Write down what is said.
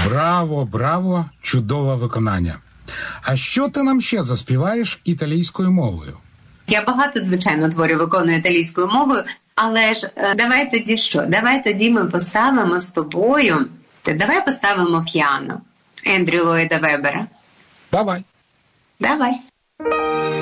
Браво, браво, чудове виконання. А що ти нам ще заспіваєш італійською мовою? Я багато, звичайно, творів виконую італійською мовою, але ж давай тоді що? Давай тоді ми поставимо з тобою, давай поставимо «П'яно» Ендрю Ллойда Вебера. Давай. Давай.